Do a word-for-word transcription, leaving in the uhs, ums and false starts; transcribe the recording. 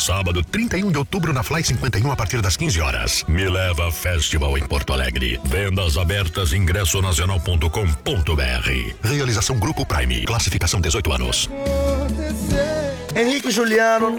Sábado, trinta e um de outubro, na Fly cinquenta e um, a partir das quinze horas. Me Leva Festival em Porto Alegre. Vendas abertas, ingresso nacional ponto com ponto br. Realização Grupo Prime. Classificação dezoito anos. Henrique e Juliano